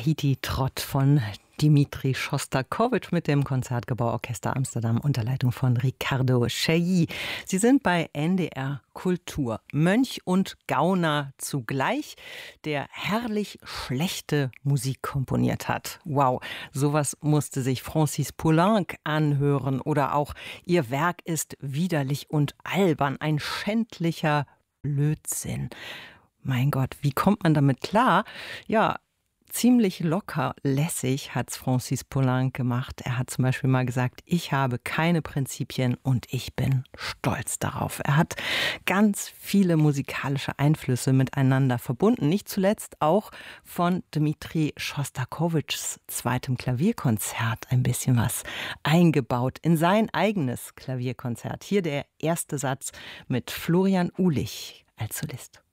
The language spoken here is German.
Tahiti-Trott von Dimitri Schostakowitsch mit dem Konzertgebauorchester Amsterdam unter Leitung von Ricardo Chailly. Sie sind bei NDR Kultur. Mönch und Gauner zugleich, der herrlich schlechte Musik komponiert hat. Wow, sowas musste sich Francis Poulenc anhören. Oder auch ihr Werk ist widerlich und albern, ein schändlicher Blödsinn. Mein Gott, wie kommt man damit klar? Ja, ziemlich locker, lässig hat's Francis Poulenc gemacht. Er hat zum Beispiel mal gesagt, ich habe keine Prinzipien und ich bin stolz darauf. Er hat ganz viele musikalische Einflüsse miteinander verbunden. Nicht zuletzt auch von Dimitri Schostakowitschs zweitem Klavierkonzert ein bisschen was eingebaut in sein eigenes Klavierkonzert. Hier der erste Satz mit Florian Uhlich als Solist.